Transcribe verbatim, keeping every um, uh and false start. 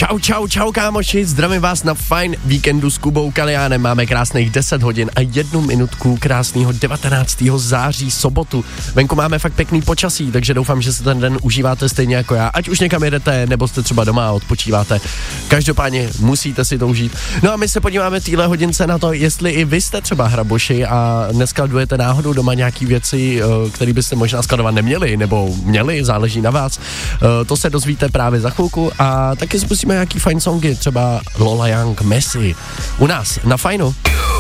Čau, čau, čau kámoši, zdravím vás na fajn víkendu s Kubou Kaliánem. Máme krásných deset hodin a jednu minutku krásného devatenáctého září, sobotu. Venku máme fakt pěkný počasí, takže doufám, že se ten den užíváte stejně jako já. Ať už někam jedete, nebo jste třeba doma a odpočíváte. Každopádně musíte si to užít. No a my se podíváme téhle hodince na to, jestli i vy jste třeba hraboši a neskladujete náhodou doma nějaký věci, které byste možná skladovat neměli, nebo měli, záleží na vás. To se dozvíte právě za chvilku a taky spustíme nějaký fajn songy, třeba Lola Young, Messi. U nás na Fajnu.